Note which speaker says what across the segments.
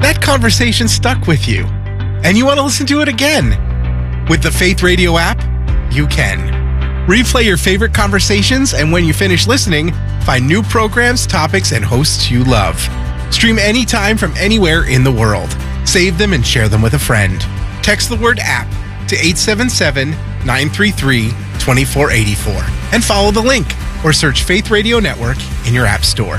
Speaker 1: that conversation stuck with you, and you want to listen to it again. With the Faith Radio app, you can. Replay your favorite conversations, and when you finish listening, find new programs, topics, and hosts you love. Stream anytime from anywhere in the world. Save them and share them with a friend. Text the word app to 877-933-2484 and follow the link or search Faith Radio Network in your app store.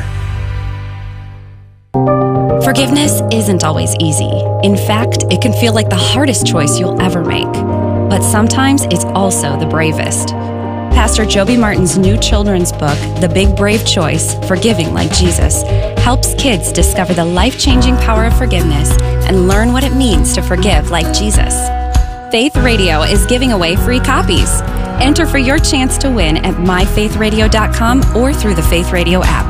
Speaker 2: Forgiveness isn't always easy. In fact, it can feel like the hardest choice you'll ever make. But sometimes it's also the bravest. Pastor Joby Martin's new children's book, The Big Brave Choice, Forgiving Like Jesus, helps kids discover the life-changing power of forgiveness and learn what it means to forgive like Jesus. Faith Radio is giving away free copies. Enter for your chance to win at myfaithradio.com or through the Faith Radio app.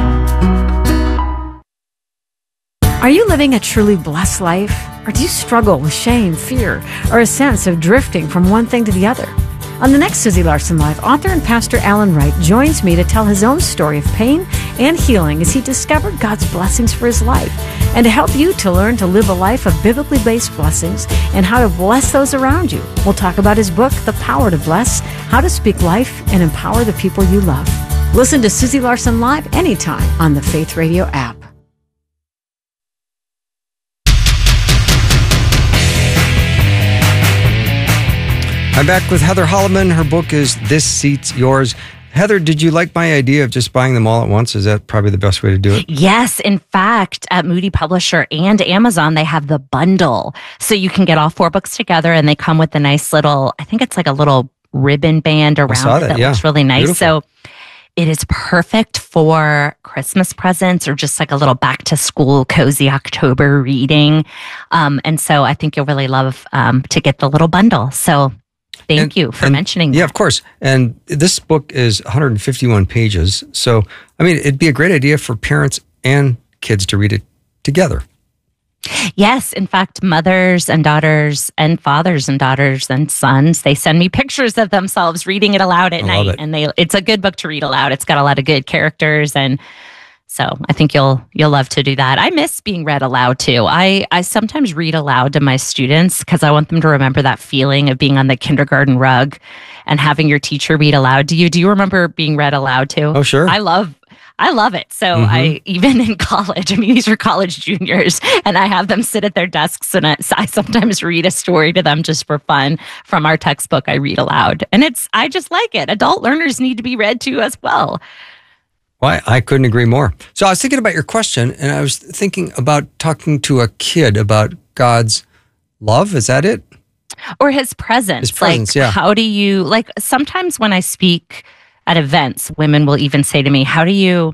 Speaker 3: Are you living a truly blessed life? Or do you struggle with shame, fear, or a sense of drifting from one thing to the other? On the next Susie Larson Live, author and pastor Alan Wright joins me to tell his own story of pain and healing as he discovered God's blessings for his life, and to help you to learn to live a life of biblically based blessings and how to bless those around you. We'll talk about his book, The Power to Bless, how to speak life and empower the people you love. Listen to Susie Larson Live anytime on the Faith Radio app.
Speaker 4: I'm back with Heather Holleman. Her book is This Seat's Yours. Heather, did you like my idea of just buying them all at once? Is that probably the best way to do it?
Speaker 5: Yes. In fact, at Moody Publisher and Amazon, they have the bundle. So you can get all 4 books together and they come with a nice little, I think it's like a little ribbon band around it that looks really nice. Beautiful. So it is perfect for Christmas presents or just like a little back to school cozy October reading. And so I think you'll really love to get the little bundle. So Thank you for mentioning that.
Speaker 4: Yeah, of course. And this book is 151 pages. So, I mean, it'd be a great idea for parents and kids to read it together.
Speaker 5: Yes. In fact, mothers and daughters and fathers and daughters and sons, they send me pictures of themselves reading it aloud at night. And it's a good book to read aloud. It's got a lot of good characters. And so I think you'll love to do that. I miss being read aloud too. I sometimes read aloud to my students because I want them to remember that feeling of being on the kindergarten rug and having your teacher read aloud to you. Do you remember being read aloud to?
Speaker 4: Oh, sure.
Speaker 5: I love it. So I, even in college, I mean, these are college juniors and I have them sit at their desks and I sometimes read a story to them just for fun from our textbook. I read aloud and I just like it. Adult learners need to be read to as well.
Speaker 4: Well, I couldn't agree more. So I was thinking about your question, and I was thinking about talking to a kid about God's love. Is that it?
Speaker 5: Or his presence.
Speaker 4: His presence,
Speaker 5: yeah. How do you, like, sometimes when I speak at events, women will even say to me, how did you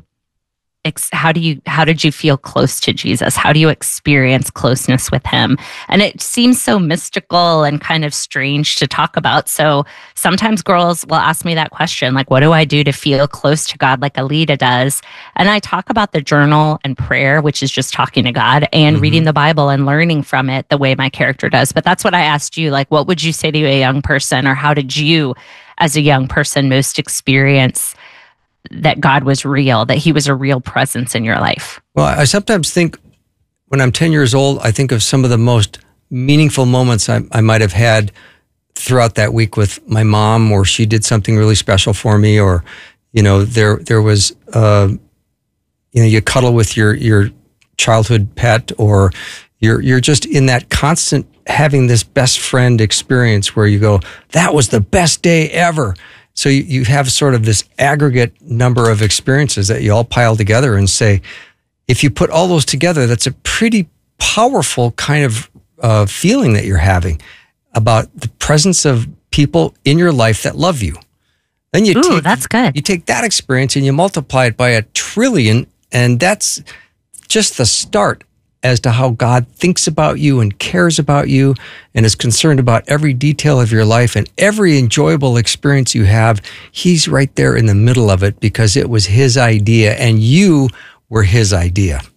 Speaker 5: feel close to Jesus? How do you experience closeness with him? And it seems so mystical and kind of strange to talk about. So sometimes girls will ask me that question, like, what do I do to feel close to God like Alita does? And I talk about the journal and prayer, which is just talking to God, and reading the Bible and learning from it the way my character does. But that's what I asked you, like, what would you say to a young person, or how did you, as a young person, most experience that God was real, that he was a real presence in your life?
Speaker 4: Well, I sometimes think when I'm 10 years old, I think of some of the most meaningful moments I might have had throughout that week with my mom, or she did something really special for me, or, there was, you cuddle with your childhood pet, or you're just in that constant having this best friend experience where you go, that was the best day ever. So you have sort of this aggregate number of experiences that you all pile together and say, if you put all those together, that's a pretty powerful kind of feeling that you're having about the presence of people in your life that love you. Then
Speaker 5: that's good.
Speaker 4: You take that experience and you multiply it by 1 trillion, and that's just the start as to how God thinks about you and cares about you and is concerned about every detail of your life, and every enjoyable experience you have, he's right there in the middle of it because it was his idea and you were his idea.